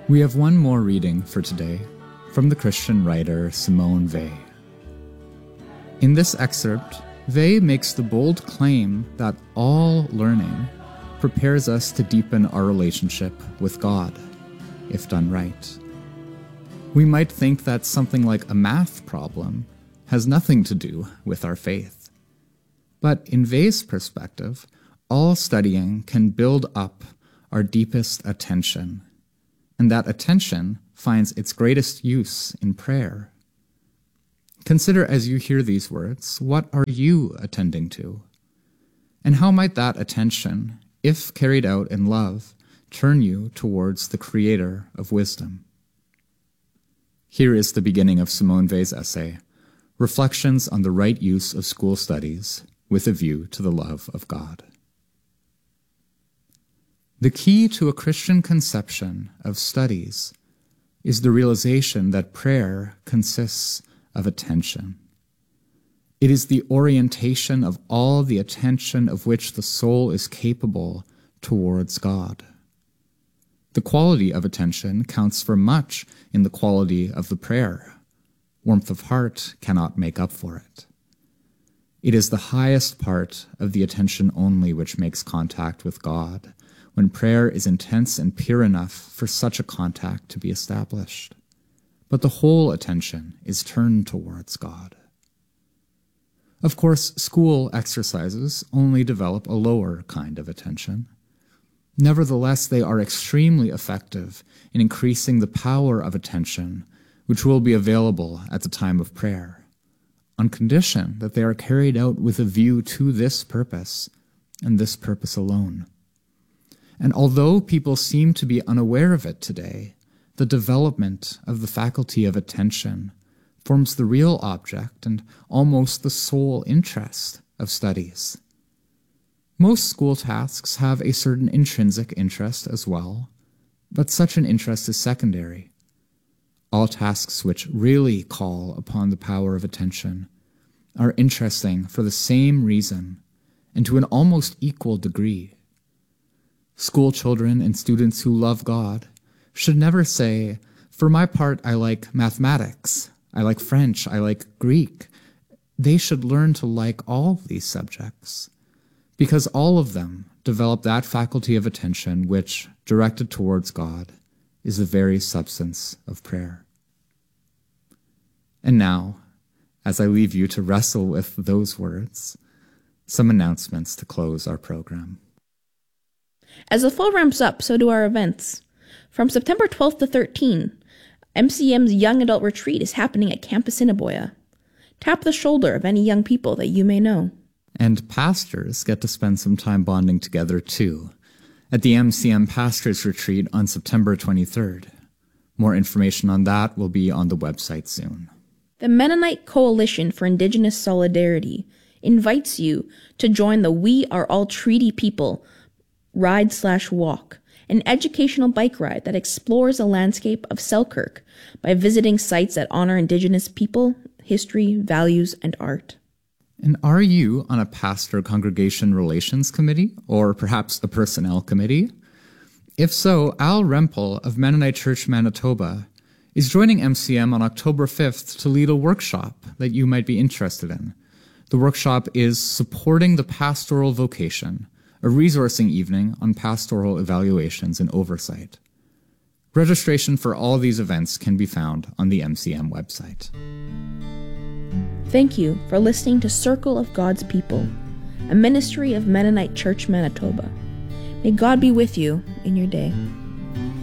We have one more reading for today from the Christian writer Simone Weil. In this excerpt, Weil makes the bold claim that all learning prepares us to deepen our relationship with God, if done right. We might think that something like a math problem has nothing to do with our faith. But in Weil's perspective, all studying can build up our deepest attention, and that attention finds its greatest use in prayer. Consider as you hear these words, what are you attending to? And how might that attention, if carried out in love, turn you towards the Creator of wisdom? Here is the beginning of Simone Weil's essay, Reflections on the Right Use of School Studies with a View to the Love of God. The key to a Christian conception of studies is the realization that prayer consists of attention. It is the orientation of all the attention of which the soul is capable towards God. The quality of attention counts for much in the quality of the prayer. Warmth of heart cannot make up for it. It is the highest part of the attention only which makes contact with God, when prayer is intense and pure enough for such a contact to be established. But the whole attention is turned towards God. Of course, school exercises only develop a lower kind of attention. Nevertheless, they are extremely effective in increasing the power of attention which will be available at the time of prayer, on condition that they are carried out with a view to this purpose, and this purpose alone. And although people seem to be unaware of it today, the development of the faculty of attention forms the real object and almost the sole interest of studies. Most school tasks have a certain intrinsic interest as well, but such an interest is secondary. All tasks which really call upon the power of attention are interesting for the same reason and to an almost equal degree. School children and students who love God should never say, "For my part, I like mathematics, I like French, I like Greek." They should learn to like all these subjects, because all of them develop that faculty of attention which, directed towards God, is the very substance of prayer. And now, as I leave you to wrestle with those words, some announcements to close our program. As the fall ramps up, so do our events. From September 12th to 13th, MCM's Young Adult Retreat is happening at Campus Inaboya. Tap the shoulder of any young people that you may know. And pastors get to spend some time bonding together too, at the MCM Pastors Retreat on September 23rd. More information on that will be on the website soon. The Mennonite Coalition for Indigenous Solidarity invites you to join the We Are All Treaty People Ride/Walk, an educational bike ride that explores the landscape of Selkirk by visiting sites that honor Indigenous people, history, values, and art. And are you on a pastor-congregation relations committee, or perhaps a personnel committee? If so, Al Rempel of Mennonite Church Manitoba is joining MCM on October 5th to lead a workshop that you might be interested in. The workshop is Supporting the Pastoral Vocation, a resourcing evening on pastoral evaluations and oversight. Registration for all these events can be found on the MCM website. Thank you for listening to Circle of God's People, a ministry of Mennonite Church Manitoba. May God be with you in your day.